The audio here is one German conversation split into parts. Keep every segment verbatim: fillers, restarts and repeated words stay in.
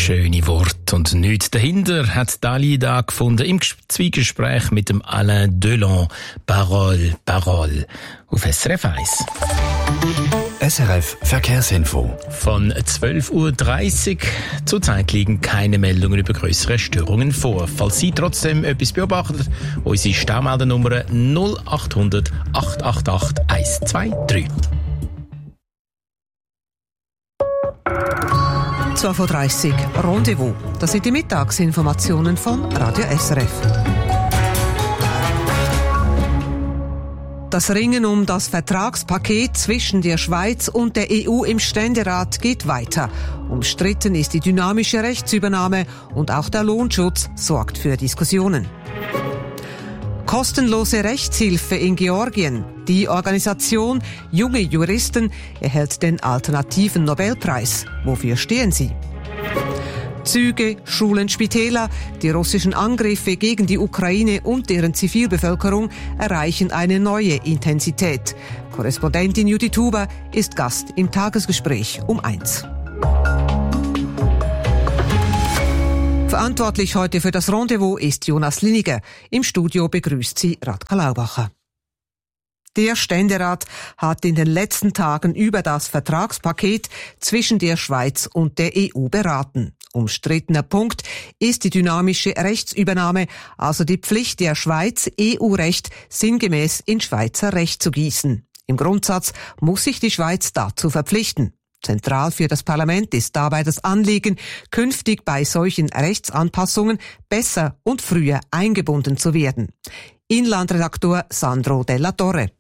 Schöne Worte und nichts dahinter, hat Dali da gefunden im Zwiegespräch mit dem Alain Delon. Parole, Parole. Auf S R F eins. S R F Verkehrsinfo. Von zwölf Uhr dreißig. Zurzeit liegen keine Meldungen über grössere Störungen vor. Falls Sie trotzdem etwas beobachtet, unsere Staumeldernummer null acht hundert acht acht acht eins zwei drei. zwölf Uhr dreißig Rendezvous. Das sind die Mittagsinformationen von Radio S R F. Das Ringen um das Vertragspaket zwischen der Schweiz und der E U im Ständerat geht weiter. Umstritten ist die dynamische Rechtsübernahme und auch der Lohnschutz sorgt für Diskussionen. Kostenlose Rechtshilfe in Georgien. Die Organisation Junge Juristen erhält den alternativen Nobelpreis. Wofür stehen sie? Züge, Schulen, Spitäler, die russischen Angriffe gegen die Ukraine und deren Zivilbevölkerung erreichen eine neue Intensität. Korrespondentin Judy Tuber ist Gast im Tagesgespräch um eins. Verantwortlich heute für das Rendezvous ist Jonas Liniger. Im Studio begrüßt sie Radka Laubacher. Der Ständerat hat in den letzten Tagen über das Vertragspaket zwischen der Schweiz und der E U beraten. Umstrittener Punkt ist die dynamische Rechtsübernahme, also die Pflicht der Schweiz, E U-Recht sinngemäß in Schweizer Recht zu gießen. Im Grundsatz muss sich die Schweiz dazu verpflichten. Zentral für das Parlament ist dabei das Anliegen, künftig bei solchen Rechtsanpassungen besser und früher eingebunden zu werden. Inlandredaktor Sandro Della Torre.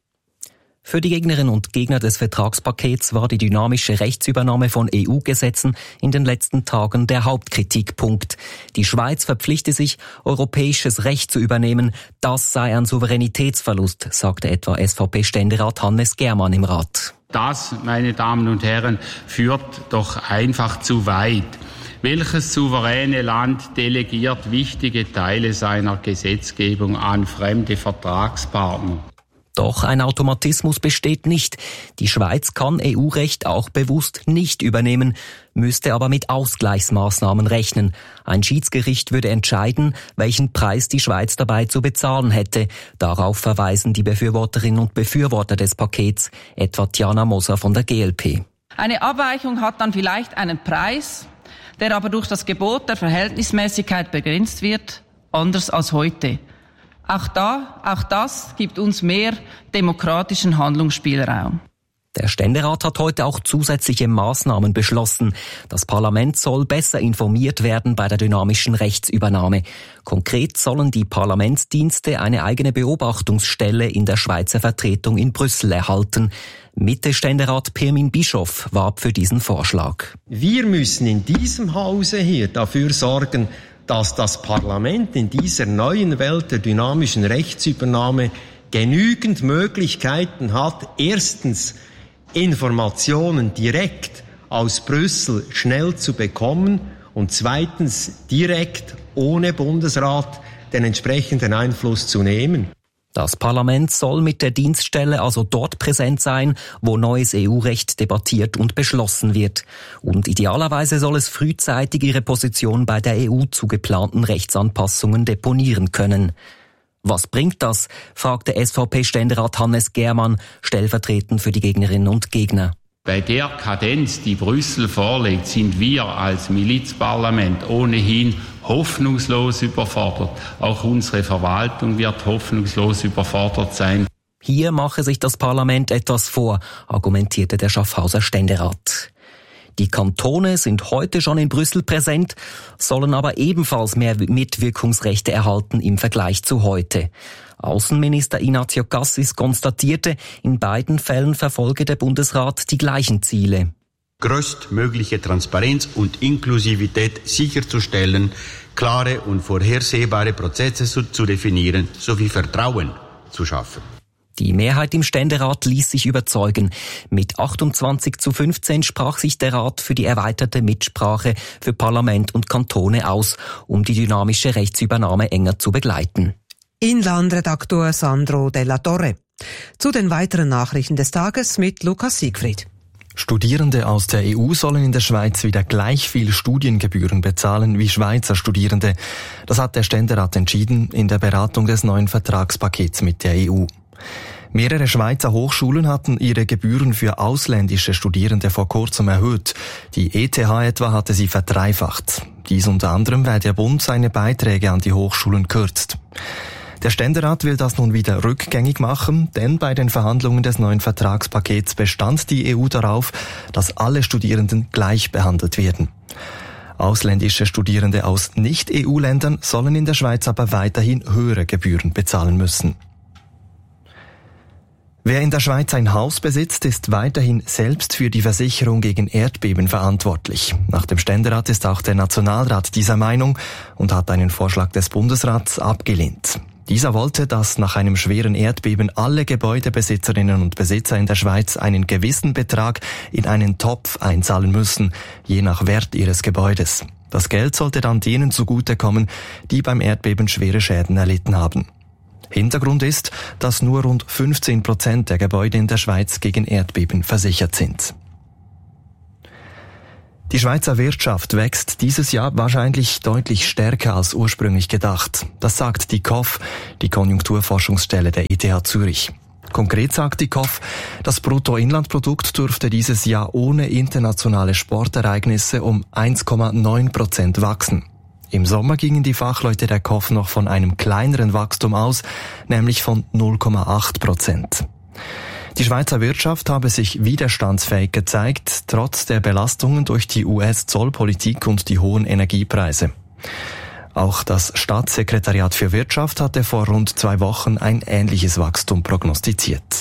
Für die Gegnerinnen und Gegner des Vertragspakets war die dynamische Rechtsübernahme von E U-Gesetzen in den letzten Tagen der Hauptkritikpunkt. Die Schweiz verpflichte sich, europäisches Recht zu übernehmen. Das sei ein Souveränitätsverlust, sagte etwa S V P-Ständerat Hannes Germann im Rat. Das, meine Damen und Herren, führt doch einfach zu weit. Welches souveräne Land delegiert wichtige Teile seiner Gesetzgebung an fremde Vertragspartner? Doch ein Automatismus besteht nicht. Die Schweiz kann E U-Recht auch bewusst nicht übernehmen, müsste aber mit Ausgleichsmaßnahmen rechnen. Ein Schiedsgericht würde entscheiden, welchen Preis die Schweiz dabei zu bezahlen hätte. Darauf verweisen die Befürworterinnen und Befürworter des Pakets, etwa Tiana Moser von der G L P. Eine Abweichung hat dann vielleicht einen Preis, der aber durch das Gebot der Verhältnismäßigkeit begrenzt wird, anders als heute. Auch da, auch das gibt uns mehr demokratischen Handlungsspielraum. Der Ständerat hat heute auch zusätzliche Maßnahmen beschlossen. Das Parlament soll besser informiert werden bei der dynamischen Rechtsübernahme. Konkret sollen die Parlamentsdienste eine eigene Beobachtungsstelle in der Schweizer Vertretung in Brüssel erhalten. Mitte-Ständerat Pirmin Bischof warb für diesen Vorschlag. Wir müssen in diesem Hause hier dafür sorgen, dass das Parlament in dieser neuen Welt der dynamischen Rechtsübernahme genügend Möglichkeiten hat, erstens Informationen direkt aus Brüssel schnell zu bekommen und zweitens direkt ohne Bundesrat den entsprechenden Einfluss zu nehmen. Das Parlament soll mit der Dienststelle also dort präsent sein, wo neues E U-Recht debattiert und beschlossen wird. Und idealerweise soll es frühzeitig ihre Position bei der E U zu geplanten Rechtsanpassungen deponieren können. Was bringt das? Fragte S V P-Ständerat Hannes Germann, stellvertretend für die Gegnerinnen und Gegner. Bei der Kadenz, die Brüssel vorlegt, sind wir als Milizparlament ohnehin hoffnungslos überfordert. Auch unsere Verwaltung wird hoffnungslos überfordert sein. Hier mache sich das Parlament etwas vor, argumentierte der Schaffhauser Ständerat. Die Kantone sind heute schon in Brüssel präsent, sollen aber ebenfalls mehr Mitwirkungsrechte erhalten im Vergleich zu heute. Außenminister Ignazio Cassis konstatierte, in beiden Fällen verfolge der Bundesrat die gleichen Ziele. Größtmögliche Transparenz und Inklusivität sicherzustellen, klare und vorhersehbare Prozesse zu definieren sowie Vertrauen zu schaffen. Die Mehrheit im Ständerat ließ sich überzeugen. Mit achtundzwanzig zu fünfzehn sprach sich der Rat für die erweiterte Mitsprache für Parlament und Kantone aus, um die dynamische Rechtsübernahme enger zu begleiten. Inlandredaktor Sandro Della Torre. Zu den weiteren Nachrichten des Tages mit Lukas Siegfried. Studierende aus der E U sollen in der Schweiz wieder gleich viel Studiengebühren bezahlen wie Schweizer Studierende. Das hat der Ständerat entschieden in der Beratung des neuen Vertragspakets mit der E U. Mehrere Schweizer Hochschulen hatten ihre Gebühren für ausländische Studierende vor kurzem erhöht. Die E T H etwa hatte sie verdreifacht. Dies unter anderem, weil der Bund seine Beiträge an die Hochschulen kürzt. Der Ständerat will das nun wieder rückgängig machen, denn bei den Verhandlungen des neuen Vertragspakets bestand die E U darauf, dass alle Studierenden gleich behandelt werden. Ausländische Studierende aus Nicht-E U-Ländern sollen in der Schweiz aber weiterhin höhere Gebühren bezahlen müssen. Wer in der Schweiz ein Haus besitzt, ist weiterhin selbst für die Versicherung gegen Erdbeben verantwortlich. Nach dem Ständerat ist auch der Nationalrat dieser Meinung und hat einen Vorschlag des Bundesrats abgelehnt. Dieser wollte, dass nach einem schweren Erdbeben alle Gebäudebesitzerinnen und Besitzer in der Schweiz einen gewissen Betrag in einen Topf einzahlen müssen, je nach Wert ihres Gebäudes. Das Geld sollte dann denen zugutekommen, die beim Erdbeben schwere Schäden erlitten haben. Hintergrund ist, dass nur rund fünfzehn Prozent der Gebäude in der Schweiz gegen Erdbeben versichert sind. Die Schweizer Wirtschaft wächst dieses Jahr wahrscheinlich deutlich stärker als ursprünglich gedacht. Das sagt die K O F, die Konjunkturforschungsstelle der E T H Zürich. Konkret sagt die K O F, das Bruttoinlandprodukt dürfte dieses Jahr ohne internationale Sportereignisse um eins Komma neun Prozent wachsen. Im Sommer gingen die Fachleute der K O F noch von einem kleineren Wachstum aus, nämlich von null Komma acht Prozent. Die Schweizer Wirtschaft habe sich widerstandsfähig gezeigt, trotz der Belastungen durch die U S-Zollpolitik und die hohen Energiepreise. Auch das Staatssekretariat für Wirtschaft hatte vor rund zwei Wochen ein ähnliches Wachstum prognostiziert.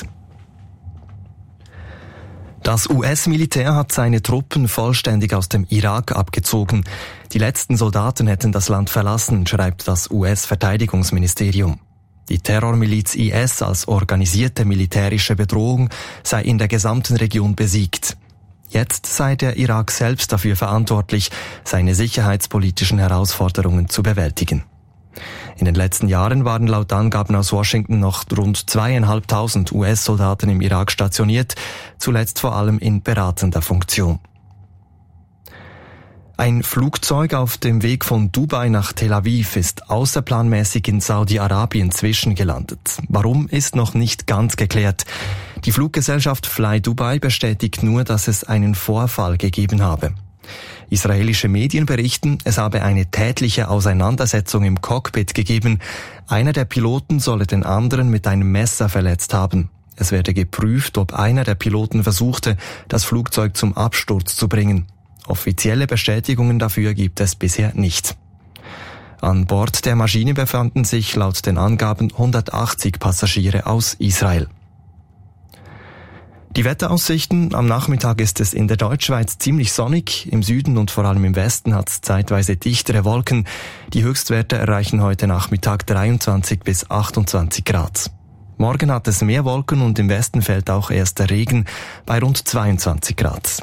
Das U S-Militär hat seine Truppen vollständig aus dem Irak abgezogen. Die letzten Soldaten hätten das Land verlassen, schreibt das U S-Verteidigungsministerium. Die Terrormiliz I S als organisierte militärische Bedrohung sei in der gesamten Region besiegt. Jetzt sei der Irak selbst dafür verantwortlich, seine sicherheitspolitischen Herausforderungen zu bewältigen. In den letzten Jahren waren laut Angaben aus Washington noch rund zweieinhalbtausend U S-Soldaten im Irak stationiert, zuletzt vor allem in beratender Funktion. Ein Flugzeug auf dem Weg von Dubai nach Tel Aviv ist außerplanmäßig in Saudi-Arabien zwischengelandet. Warum, ist noch nicht ganz geklärt. Die Fluggesellschaft Fly Dubai bestätigt nur, dass es einen Vorfall gegeben habe. Israelische Medien berichten, es habe eine tätliche Auseinandersetzung im Cockpit gegeben. Einer der Piloten solle den anderen mit einem Messer verletzt haben. Es werde geprüft, ob einer der Piloten versuchte, das Flugzeug zum Absturz zu bringen. Offizielle Bestätigungen dafür gibt es bisher nicht. An Bord der Maschine befanden sich laut den Angaben hundertachtzig Passagiere aus Israel. Die Wetteraussichten: Am Nachmittag ist es in der Deutschschweiz ziemlich sonnig, im Süden und vor allem im Westen hat es zeitweise dichtere Wolken. Die Höchstwerte erreichen heute Nachmittag dreiundzwanzig bis achtundzwanzig Grad. Morgen hat es mehr Wolken und im Westen fällt auch erst der Regen bei rund zweiundzwanzig Grad.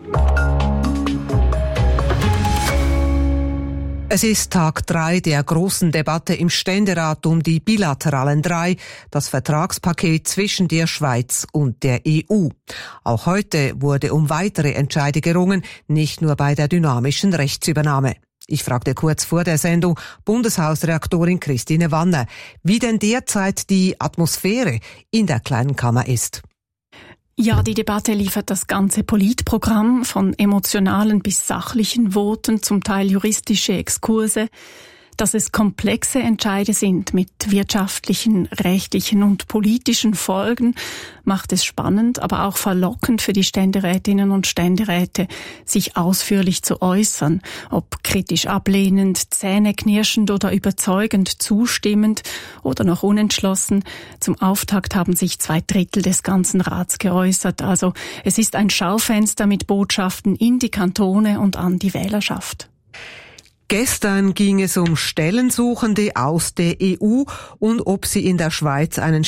Es ist Tag drei der großen Debatte im Ständerat um die bilateralen drei, das Vertragspaket zwischen der Schweiz und der E U. Auch heute wurde um weitere Entscheide gerungen, nicht nur bei der dynamischen Rechtsübernahme. Ich fragte kurz vor der Sendung Bundeshausreaktorin Christine Wanner, wie denn derzeit die Atmosphäre in der kleinen Kammer ist. Ja, die Debatte liefert das ganze Politprogramm von emotionalen bis sachlichen Voten, zum Teil juristische Exkurse. Dass es komplexe Entscheide sind mit wirtschaftlichen, rechtlichen und politischen Folgen, macht es spannend, aber auch verlockend für die Ständerätinnen und Ständeräte, sich ausführlich zu äußern, ob kritisch ablehnend, zähneknirschend oder überzeugend zustimmend oder noch unentschlossen. Zum Auftakt haben sich zwei Drittel des ganzen Rats geäußert. Also es ist ein Schaufenster mit Botschaften in die Kantone und an die Wählerschaft. Gestern ging es um Stellensuchende aus der E U und ob sie in der Schweiz einen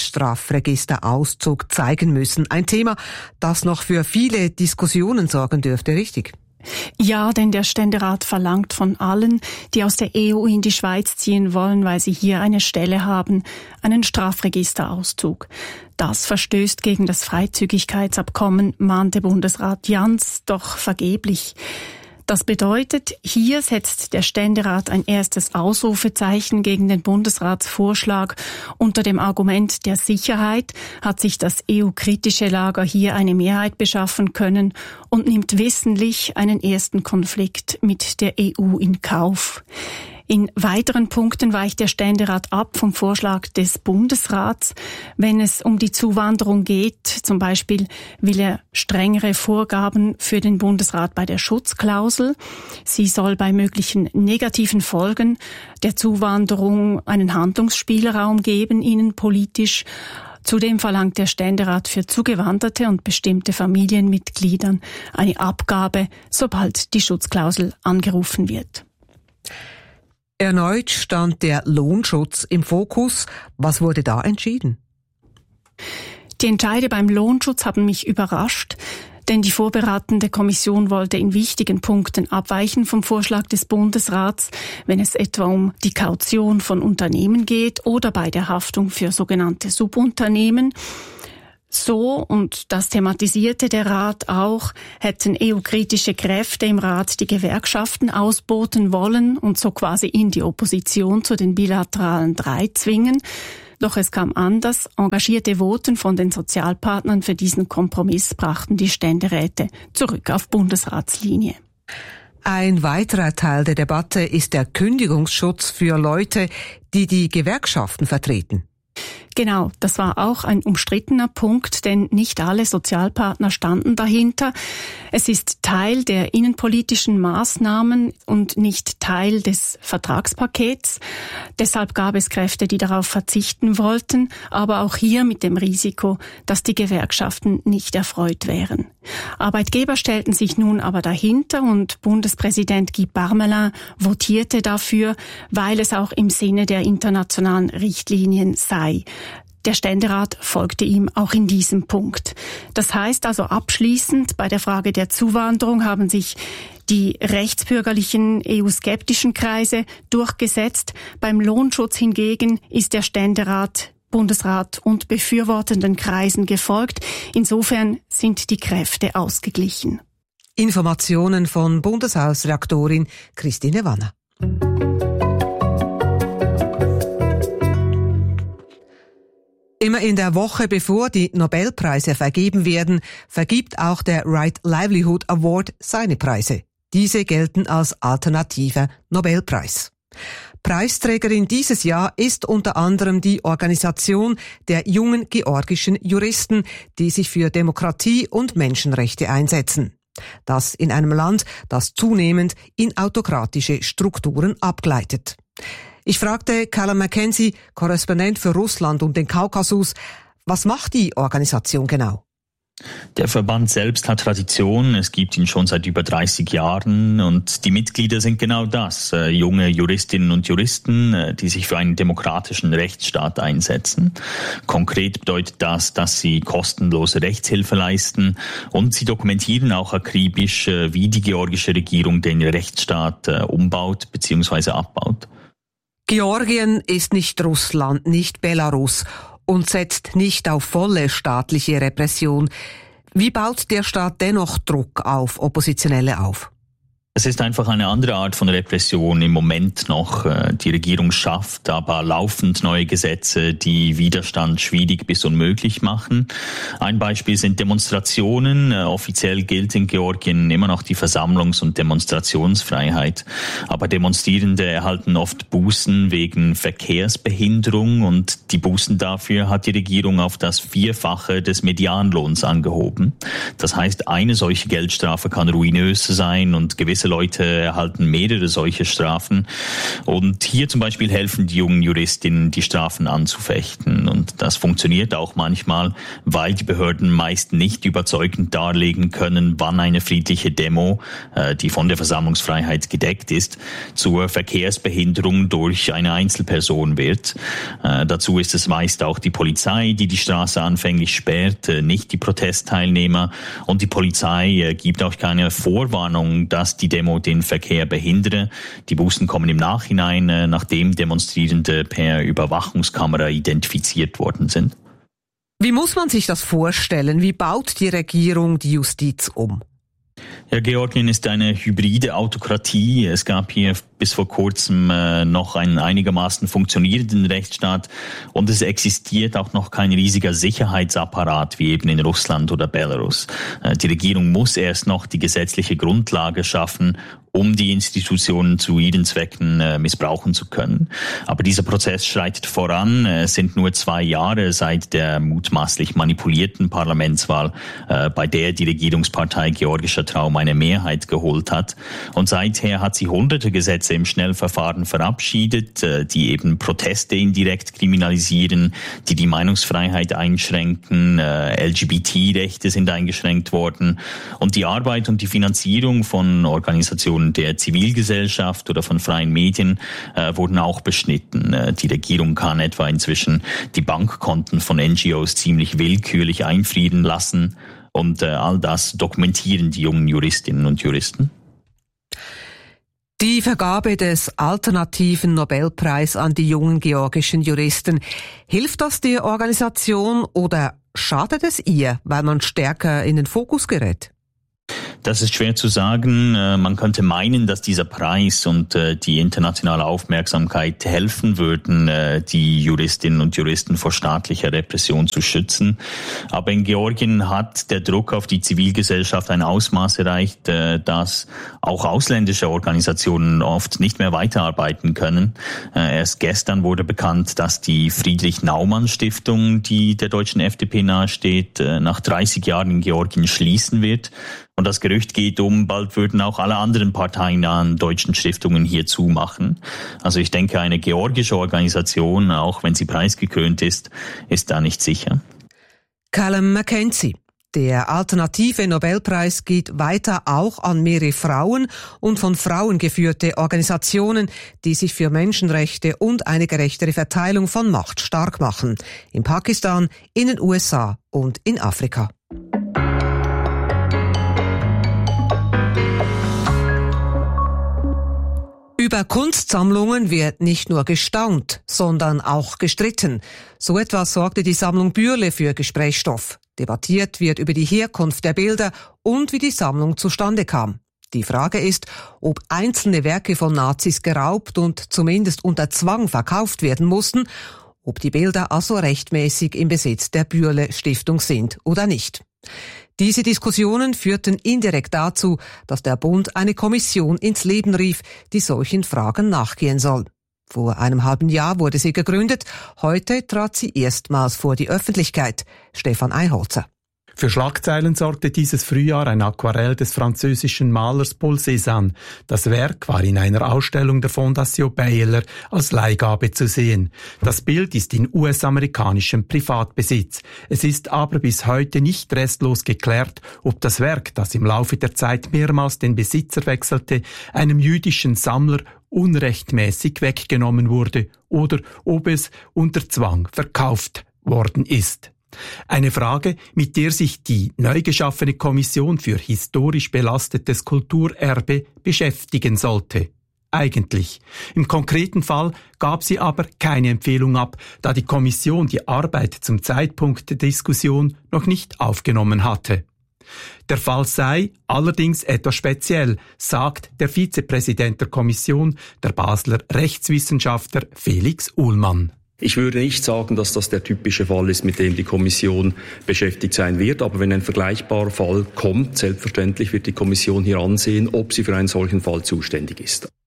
Strafregisterauszug zeigen müssen. Ein Thema, das noch für viele Diskussionen sorgen dürfte, richtig? Ja, denn der Ständerat verlangt von allen, die aus der E U in die Schweiz ziehen wollen, weil sie hier eine Stelle haben, einen Strafregisterauszug. Das verstößt gegen das Freizügigkeitsabkommen, mahnte Bundesrat Jans, doch vergeblich. Das bedeutet, hier setzt der Ständerat ein erstes Ausrufezeichen gegen den Bundesratsvorschlag. Unter dem Argument der Sicherheit hat sich das E U-kritische Lager hier eine Mehrheit beschaffen können und nimmt wissentlich einen ersten Konflikt mit der E U in Kauf. In weiteren Punkten weicht der Ständerat ab vom Vorschlag des Bundesrats. Wenn es um die Zuwanderung geht, zum Beispiel will er strengere Vorgaben für den Bundesrat bei der Schutzklausel. Sie soll bei möglichen negativen Folgen der Zuwanderung einen Handlungsspielraum geben, innenpolitisch. Zudem verlangt der Ständerat für zugewanderte und bestimmte Familienmitgliedern eine Abgabe, sobald die Schutzklausel angerufen wird. Erneut stand der Lohnschutz im Fokus. Was wurde da entschieden? Die Entscheide beim Lohnschutz haben mich überrascht, denn die vorberatende Kommission wollte in wichtigen Punkten abweichen vom Vorschlag des Bundesrats, wenn es etwa um die Kaution von Unternehmen geht oder bei der Haftung für sogenannte Subunternehmen. So, und das thematisierte der Rat auch, hätten E U-kritische Kräfte im Rat die Gewerkschaften ausboten wollen und so quasi in die Opposition zu den bilateralen drei zwingen. Doch es kam anders. Engagierte Voten von den Sozialpartnern für diesen Kompromiss brachten die Ständeräte zurück auf Bundesratslinie. Ein weiterer Teil der Debatte ist der Kündigungsschutz für Leute, die die Gewerkschaften vertreten. Genau, das war auch ein umstrittener Punkt, denn nicht alle Sozialpartner standen dahinter. Es ist Teil der innenpolitischen Maßnahmen und nicht Teil des Vertragspakets. Deshalb gab es Kräfte, die darauf verzichten wollten, aber auch hier mit dem Risiko, dass die Gewerkschaften nicht erfreut wären. Arbeitgeber stellten sich nun aber dahinter und Bundespräsident Guy Parmelin votierte dafür, weil es auch im Sinne der internationalen Richtlinien sei. Der Ständerat folgte ihm auch in diesem Punkt. Das heißt also abschließend, bei der Frage der Zuwanderung haben sich die rechtsbürgerlichen E U-skeptischen Kreise durchgesetzt. Beim Lohnschutz hingegen ist der Ständerat, Bundesrat und befürwortenden Kreisen gefolgt. Insofern sind die Kräfte ausgeglichen. Informationen von Bundeshausredaktorin Christine Wanner. Immer in der Woche, bevor die Nobelpreise vergeben werden, vergibt auch der Right Livelihood Award seine Preise. Diese gelten als alternativer Nobelpreis. Preisträgerin dieses Jahr ist unter anderem die Organisation der jungen georgischen Juristen, die sich für Demokratie und Menschenrechte einsetzen. Das in einem Land, das zunehmend in autokratische Strukturen abgleitet. Ich fragte Callum Mackenzie, Korrespondent für Russland und den Kaukasus, was macht die Organisation genau? Der Verband selbst hat Tradition, es gibt ihn schon seit über dreißig Jahren und die Mitglieder sind genau das, äh, junge Juristinnen und Juristen, äh, die sich für einen demokratischen Rechtsstaat einsetzen. Konkret bedeutet das, dass sie kostenlose Rechtshilfe leisten und sie dokumentieren auch akribisch, äh, wie die georgische Regierung den Rechtsstaat äh, umbaut bzw. abbaut. Georgien ist nicht Russland, nicht Belarus und setzt nicht auf volle staatliche Repression. Wie baut der Staat dennoch Druck auf Oppositionelle auf? Es ist einfach eine andere Art von Repression im Moment noch. Die Regierung schafft aber laufend neue Gesetze, die Widerstand schwierig bis unmöglich machen. Ein Beispiel sind Demonstrationen. Offiziell gilt in Georgien immer noch die Versammlungs- und Demonstrationsfreiheit. Aber Demonstrierende erhalten oft Bußen wegen Verkehrsbehinderung und die Bußen dafür hat die Regierung auf das Vierfache des Medianlohns angehoben. Das heißt, eine solche Geldstrafe kann ruinös sein und gewiss gewisse Leute erhalten mehrere solche Strafen. Und hier zum Beispiel helfen die jungen Juristinnen, die Strafen anzufechten. Und das funktioniert auch manchmal, weil die Behörden meist nicht überzeugend darlegen können, wann eine friedliche Demo, die von der Versammlungsfreiheit gedeckt ist, zur Verkehrsbehinderung durch eine Einzelperson wird. Äh, dazu ist es meist auch die Polizei, die die Straße anfänglich sperrt, äh, nicht die Protestteilnehmer. Und die Polizei äh, gibt auch keine Vorwarnung, dass die Demo den Verkehr behindere. Die Bußen kommen im Nachhinein, äh, nachdem Demonstrierende per Überwachungskamera identifiziert worden sind. Wie muss man sich das vorstellen? Wie baut die Regierung die Justiz um? Ja, Georgien ist eine hybride Autokratie. Es gab hier bis vor kurzem äh, noch einen einigermaßen funktionierenden Rechtsstaat und es existiert auch noch kein riesiger Sicherheitsapparat wie eben in Russland oder Belarus. Äh, die Regierung muss erst noch die gesetzliche Grundlage schaffen, um die Institutionen zu ihren Zwecken äh, missbrauchen zu können. Aber dieser Prozess schreitet voran. Es sind nur zwei Jahre seit der mutmaßlich manipulierten Parlamentswahl, äh, bei der die Regierungspartei Georgischer Traum eine Mehrheit geholt hat. Und seither hat sie hunderte Gesetze im Schnellverfahren verabschiedet, äh, die eben Proteste indirekt kriminalisieren, die die Meinungsfreiheit einschränken, äh, L G B T-Rechte sind eingeschränkt worden und die Arbeit und die Finanzierung von Organisationen der Zivilgesellschaft oder von freien Medien äh, wurden auch beschnitten. Äh, die Regierung kann etwa inzwischen die Bankkonten von N G Os ziemlich willkürlich einfrieren lassen und äh, all das dokumentieren die jungen Juristinnen und Juristen. Die Vergabe des alternativen Nobelpreis an die jungen georgischen Juristen, hilft das der Organisation oder schadet es ihr, weil man stärker in den Fokus gerät? Das ist schwer zu sagen. Man könnte meinen, dass dieser Preis und die internationale Aufmerksamkeit helfen würden, die Juristinnen und Juristen vor staatlicher Repression zu schützen. Aber in Georgien hat der Druck auf die Zivilgesellschaft ein Ausmaß erreicht, dass auch ausländische Organisationen oft nicht mehr weiterarbeiten können. Erst gestern wurde bekannt, dass die Friedrich-Naumann-Stiftung, die der deutschen F D P nahesteht, nach dreißig Jahren in Georgien schließen wird. Und das Gerücht geht um, bald würden auch alle anderen parteinahen deutschen Stiftungen hier zumachen. Also ich denke, eine georgische Organisation, auch wenn sie preisgekrönt ist, ist da nicht sicher. Callum Mackenzie. Der alternative Nobelpreis geht weiter auch an mehrere Frauen und von Frauen geführte Organisationen, die sich für Menschenrechte und eine gerechtere Verteilung von Macht stark machen. In Pakistan, in den U S A und in Afrika. Über Kunstsammlungen wird nicht nur gestaunt, sondern auch gestritten. So etwas sorgte die Sammlung Bürle für Gesprächsstoff. Debattiert wird über die Herkunft der Bilder und wie die Sammlung zustande kam. Die Frage ist, ob einzelne Werke von Nazis geraubt und zumindest unter Zwang verkauft werden mussten, ob die Bilder also rechtmäßig im Besitz der Bürle Stiftung sind oder nicht. Diese Diskussionen führten indirekt dazu, dass der Bund eine Kommission ins Leben rief, die solchen Fragen nachgehen soll. Vor einem halben Jahr wurde sie gegründet, heute trat sie erstmals vor die Öffentlichkeit. Stefan Einholzer. Für Schlagzeilen sorgte dieses Frühjahr ein Aquarell des französischen Malers Paul Cézanne. Das Werk war in einer Ausstellung der Fondation Baylor als Leihgabe zu sehen. Das Bild ist in U S-amerikanischem Privatbesitz. Es ist aber bis heute nicht restlos geklärt, ob das Werk, das im Laufe der Zeit mehrmals den Besitzer wechselte, einem jüdischen Sammler unrechtmäßig weggenommen wurde oder ob es unter Zwang verkauft worden ist. Eine Frage, mit der sich die neu geschaffene Kommission für historisch belastetes Kulturerbe beschäftigen sollte. Eigentlich. Im konkreten Fall gab sie aber keine Empfehlung ab, da die Kommission die Arbeit zum Zeitpunkt der Diskussion noch nicht aufgenommen hatte. Der Fall sei allerdings etwas speziell, sagt der Vizepräsident der Kommission, der Basler Rechtswissenschaftler Felix Uhlmann. Ich würde nicht sagen, dass das der typische Fall ist, mit dem die Kommission beschäftigt sein wird. Aber wenn ein vergleichbarer Fall kommt, selbstverständlich wird die Kommission hier ansehen, ob sie für einen solchen Fall zuständig ist.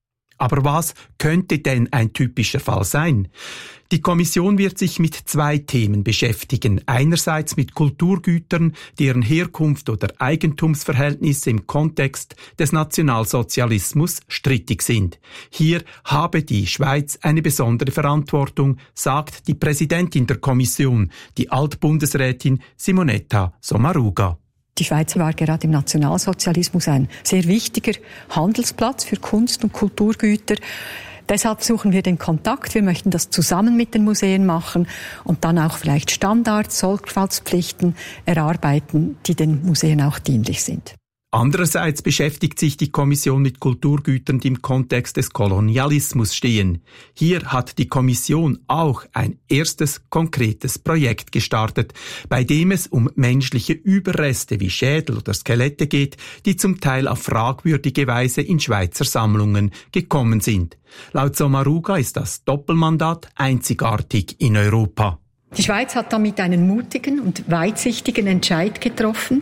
Aber was könnte denn ein typischer Fall sein? Die Kommission wird sich mit zwei Themen beschäftigen. Einerseits mit Kulturgütern, deren Herkunft oder Eigentumsverhältnisse im Kontext des Nationalsozialismus strittig sind. Hier habe die Schweiz eine besondere Verantwortung, sagt die Präsidentin der Kommission, die Altbundesrätin Simonetta Sommaruga. Die Schweiz war gerade im Nationalsozialismus ein sehr wichtiger Handelsplatz für Kunst- und Kulturgüter. Deshalb suchen wir den Kontakt. Wir möchten das zusammen mit den Museen machen und dann auch vielleicht Standards, Sorgfaltspflichten erarbeiten, die den Museen auch dienlich sind. Andererseits beschäftigt sich die Kommission mit Kulturgütern, die im Kontext des Kolonialismus stehen. Hier hat die Kommission auch ein erstes konkretes Projekt gestartet, bei dem es um menschliche Überreste wie Schädel oder Skelette geht, die zum Teil auf fragwürdige Weise in Schweizer Sammlungen gekommen sind. Laut Sommaruga ist das Doppelmandat einzigartig in Europa. Die Schweiz hat damit einen mutigen und weitsichtigen Entscheid getroffen.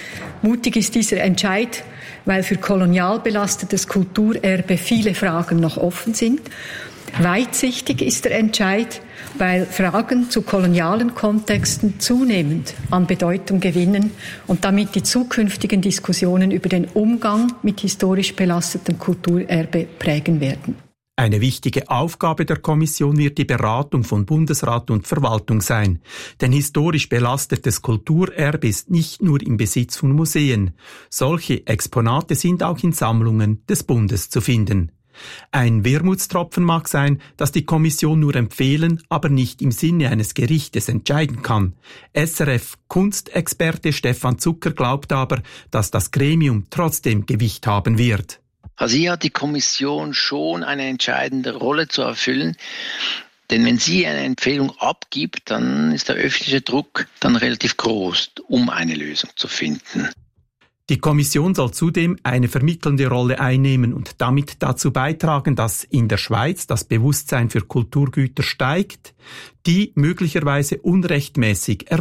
Mutig ist dieser Entscheid, weil für kolonial belastetes Kulturerbe viele Fragen noch offen sind. Weitsichtig ist der Entscheid, weil Fragen zu kolonialen Kontexten zunehmend an Bedeutung gewinnen und damit die zukünftigen Diskussionen über den Umgang mit historisch belastetem Kulturerbe prägen werden. Eine wichtige Aufgabe der Kommission wird die Beratung von Bundesrat und Verwaltung sein. Denn historisch belastetes Kulturerbe ist nicht nur im Besitz von Museen. Solche Exponate sind auch in Sammlungen des Bundes zu finden. Ein Wermutstropfen mag sein, dass die Kommission nur empfehlen, aber nicht im Sinne eines Gerichtes entscheiden kann. S R F-Kunstexperte Stefan Zucker glaubt aber, dass das Gremium trotzdem Gewicht haben wird. Also hier hat die Kommission schon eine entscheidende Rolle zu erfüllen, denn wenn sie eine Empfehlung abgibt, dann ist der öffentliche Druck dann relativ groß, um eine Lösung zu finden. Die Kommission soll zudem eine vermittelnde Rolle einnehmen und damit dazu beitragen, dass in der Schweiz das Bewusstsein für Kulturgüter steigt, die möglicherweise unrechtmäßig